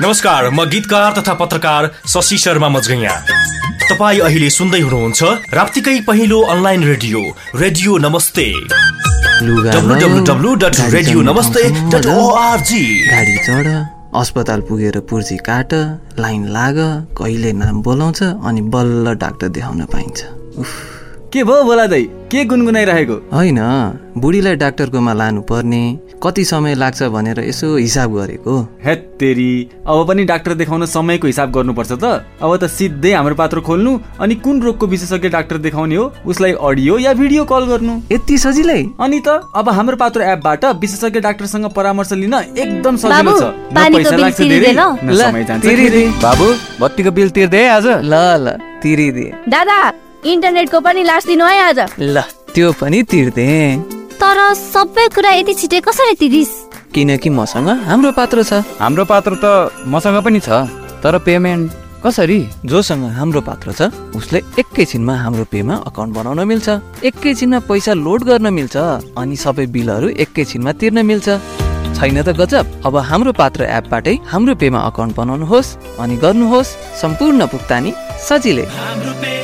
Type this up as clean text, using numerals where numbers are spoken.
नमस्कार, म गीतकार तथा पत्रकार शशि शर्मा मजगैया। तपाईँ अहिले सुन्दै हुनुहुन्छ राप्तीकै पहिलो अनलाइन रेडियो नमस्ते www.radionamaste.org। गाडी चढ, अस्पताल पुगेर पुर्जी काट, लाइन लाग, कहिले नाम बोलाउँछ अनि बल्ल डाक्टर देखाउन पाइन्छ। के भो बोला दाइ, के गुनगुनाइरहेको? होइन, बुढीलाई डाक्टरकोमा लानु पर्ने, कति समय लाग्छ भनेर यसो हिसाब गरेको। हेत तेरी, अब पनि डाक्टर देखाउन समयको हिसाब गर्नुपर्छ त। अब त सिधै हाम्रो पात्र खोल्नु अनि कुन रोगको विशेषज्ञ डाक्टर देखाउने हो उसलाई अडियो या भिडियो कल गर्नु, यति सजिलै। अनि त अब हाम्रो पात्र एपबाट विशेषज्ञ डाक्टरसँग परामर्श लिन एकदम सजिलो छ। न पैसा लाग्छ धेरै, न समय जान्छ। बाबु, बत्तीको बिल तिर्दे आज। ल तिरिदिए। दादा, इन्टरनेटको पनि लास्ट दिनु है आज। ल त्यो पनि तिर्दे। तर सबै कुरा यति छिटै कसरी तिरिस? किनकि मसँग हाम्रो पात्र छ। हाम्रो पात्र त मसँग पनि छ, तर पेमेन्ट कसरी? जोसँग हाम्रो पात्र छ उसले एकैछिनमा हाम्रो पेमा अकाउन्ट बनाउन मिल्छ, एकैछिनमा पैसा लोड गर्न मिल्छ अनि सबै बिलहरू एकैछिनमा तिर्न मिल्छ। छैन त गजब? अब हाम्रो पात्र एपबाटै हाम्रो पेमा अकाउन्ट बनाउनुहोस् अनि गर्नुहोस् सम्पूर्ण भुक्तानी सजिलै।